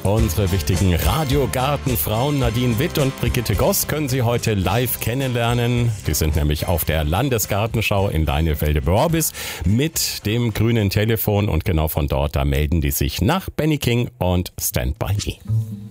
Unsere wichtigen Radiogartenfrauen Nadine Witt und Brigitte Goss können Sie heute live kennenlernen. Die sind nämlich auf der Landesgartenschau in Leinefelde-Borbis mit dem grünen Telefon und genau von dort, da melden die sich nach Benny King und Stand By Me.